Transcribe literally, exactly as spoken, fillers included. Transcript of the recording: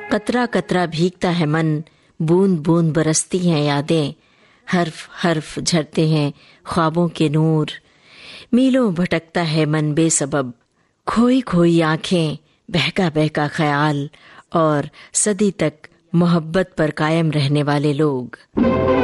कतरा कतरा भीगता है मन, बूंद बूंद बरसती हैं यादें, हर्फ हर्फ झरते हैं ख्वाबों के नूर। मीलों भटकता है मन बेसबब, खोई खोई आंखें, बहका बहका ख्याल और सदी तक मोहब्बत पर कायम रहने वाले लोग।